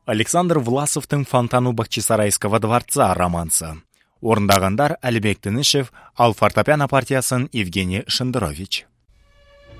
Александр Власовтың «Фонтану Бахчисарайского дворца» романсы. Орындағандар Әлібек Тінішев, ал фортепиано партиясын Евгений Шендерович.